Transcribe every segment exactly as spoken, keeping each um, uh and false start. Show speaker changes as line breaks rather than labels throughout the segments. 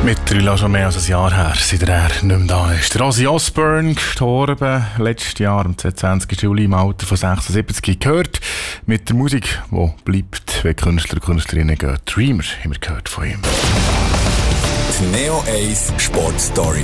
Mittlerweile schon mehr als ein Jahr her, seit er nicht mehr da ist. Der Ozzy Osbourne, gestorben letztes Jahr am zweiundzwanzigsten Juli im Alter von sechsundsiebzig. Gehört mit der Musik, die bleibt, wenn Künstler und Künstlerinnen gehen. Dreamer haben wir gehört von ihm.
Die Neo eins Sportstory.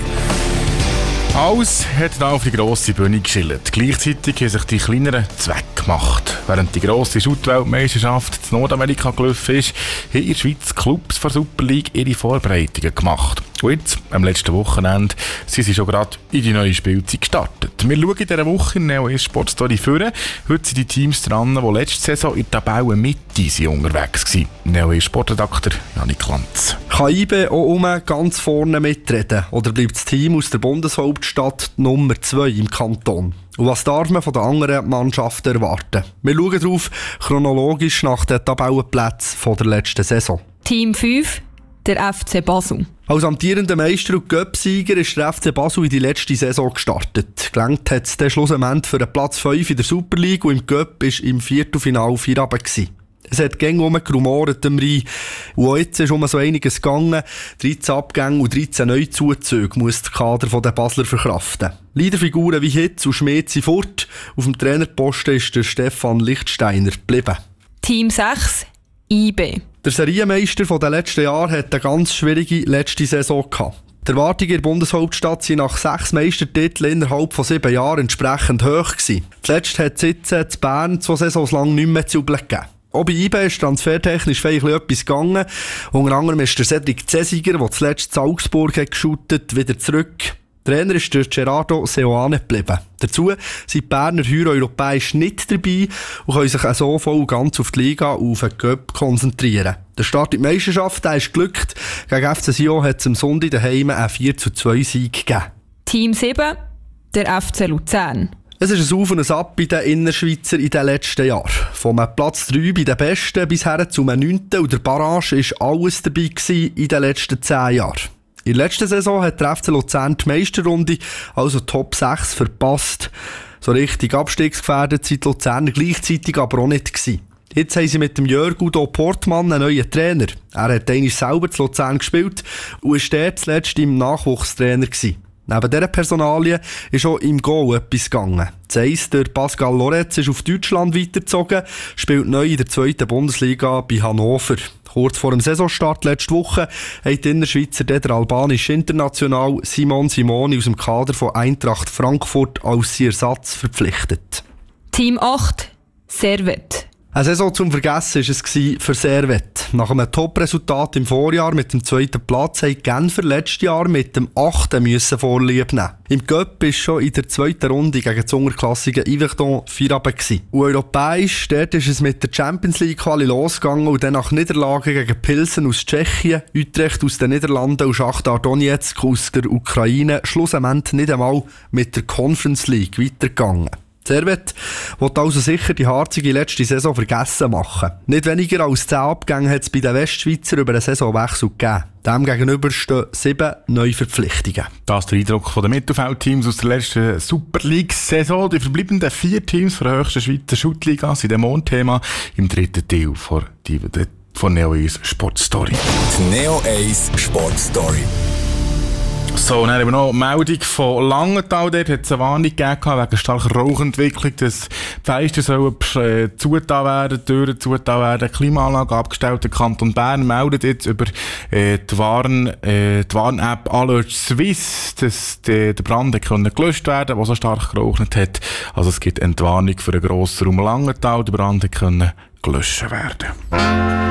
Alles hat da auf die grosse Bühne geschildert. Gleichzeitig haben sich die kleineren zweckgemacht. Während die grosse Schuttweltmeisterschaft in Nordamerika gelaufen ist, haben in der Schweiz Clubs der Super League ihre Vorbereitungen gemacht. Und jetzt, am letzten Wochenende, sind sie schon gerade in die neue Spielzeit gestartet. Wir schauen in dieser Woche in Neo eins Sportstory vor. Heute sind die Teams dran, die letzte Saison in der Tabellenmitte unterwegs waren. Neo eins Sportredakteur Janik Lanz.
Kann I B auch um ganz vorne mitreden? Oder bleibt das Team aus der Bundeshauptstadt Nummer zwei im Kanton? Und was darf man von den anderen Mannschaften erwarten? Wir schauen darauf chronologisch nach den Tabellenplätzen der letzten Saison.
Team fünf, der F C Basel.
Als amtierender Meister und Cup-Sieger ist der F C Basel in die letzte Saison gestartet. Gelangt hat es dann schlussendlich für den Platz fünf in der Super League und im Cup war im Viertelfinale vier runter. Es hat gängig rumgerumort am Rhein. Und auch jetzt ist um so einiges gegangen. dreizehn Abgänge und dreizehn Neuzuzüge muss der Kader der Basler verkraften. Leaderfiguren wie Hitz und Schmidt sind fort. Auf dem Trainerposten ist der Stefan Lichtsteiner geblieben.
Team sechs, I B.
Der Serienmeister der letzten Jahre hat eine ganz schwierige letzte Saison gehabt. Die Erwartungen in der Bundeshauptstadt waren nach sechs Meistertiteln innerhalb von sieben Jahren entsprechend hoch gewesen. Zuletzt hat es jetzt in Bern zwei Saisons lang nicht mehr zu jubeln gegeben. Auch bei I B ist transfertechnisch vielleicht etwas gegangen. Unter anderem ist der Cedric Zesiger, der zuletzt in Augsburg hat geschootet, wieder zurück. Trainer ist der Gerardo Seoane geblieben. Dazu sind die Berner heuer europäisch nicht dabei und können sich so voll ganz auf die Liga und auf den Cup konzentrieren. Der Start in die Meisterschaft der ist glückt. Gegen F C Sion hat es am Sonntag daheim einen vier zu zwei Sieg gegeben.
Team sieben, der F C Luzern.
Es ist ein Auf und ein Ab bei den Innerschweizer in den letzten Jahren. Vom Platz drei bei den Besten bis her zum neunten und der Barrage war alles dabei in den letzten zehn Jahren. In der letzten Saison hat der F C Luzern die Meisterrunde, also Top sechs, verpasst. So richtig abstiegsgefährdet sind die Luzerner gleichzeitig aber auch nicht gewesen. Jetzt haben sie mit dem Jörg Udo Portmann einen neuen Trainer. Er hat einmal selber zu Luzern gespielt und war dort zuletzt im Nachwuchstrainer gewesen. Neben dieser Personalie ist auch im Goal etwas gegangen. Das heisst, der Pascal Loretz ist auf Deutschland weitergezogen, spielt neu in der zweiten Bundesliga bei Hannover. Kurz vor dem Saisonstart letzte Woche hat die Innerschweizer der albanische International Simon Simoni aus dem Kader von Eintracht Frankfurt als Ersatz verpflichtet.
Team acht, Servette.
Eine Saison zum Vergessen war es für Servette. Nach einem Top-Resultat im Vorjahr mit dem zweiten Platz mussten Genfer letztes Jahr mit dem achten müssen Vorlieb nehmen. Im Cup war schon in der zweiten Runde gegen das unterklassige Yverdon vier runter. Und europäisch, dort ist es mit der Champions League-Quali losgegangen und dann nach Niederlagen gegen Pilsen aus Tschechien, Utrecht aus den Niederlanden und Schachtar Donetsk aus der Ukraine schlussendlich nicht einmal mit der Conference League weitergegangen. Servette will also sicher die harzige letzte Saison vergessen machen. Nicht weniger als zehn Abgänge hat es bei den Westschweizer über den Saisonwechsel gegeben. Dem gegenüber stehen sieben Neuverpflichtungen.
Das ist der Eindruck der Mittelfeldteams aus der letzten Super League-Saison. Die verbleibenden vier Teams von der höchsten Schweizer Schuttliga sind dem Mondthema im dritten Teil von, die, von Neo eins Sportstory.
Die Neo eins Sportstory.
So, dann haben wir noch eine Meldung von Langenthal. Dort hat es eine Warnung gegeben wegen starker Rauchentwicklung, dass die Fenster sollen äh, zugetan werden, die Türen zugetan werden, Klimaanlage abgestellt. Der Kanton Bern meldet jetzt über äh, die Warn, äh, die Warn-App Alert Swiss, dass die, der Brand können gelöscht werden, der so stark geraucht hat. Also es gibt eine Entwarnung für den grossen Raum Langenthal. Der Brand können gelöscht werden.